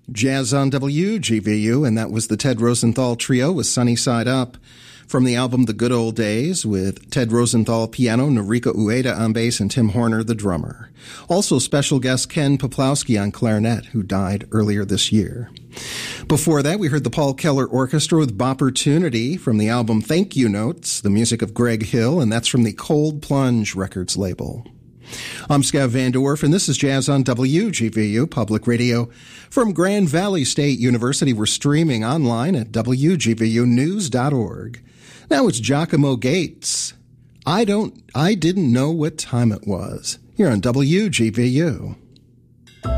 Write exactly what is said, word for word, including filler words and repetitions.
Jazz on W G V U, and that was the Ted Rosenthal Trio with Sunny Side Up. From the album The Good Old Days, with Ted Rosenthal piano, Noriko Ueda on bass, and Tim Horner the drummer. Also special guest Ken Poplowski on clarinet, who died earlier this year. Before that, we heard the Paul Keller Orchestra with Bopportunity from the album Thank You Notes, the music of Greg Hill, and that's from the Cold Plunge Records label. I'm Scav Van Dorf, and this is Jazz on W G V U Public Radio. From Grand Valley State University, we're streaming online at W G V U news dot org. Now it's Giacomo Gates. I don't, I didn't know what time it was. Here on W G V U.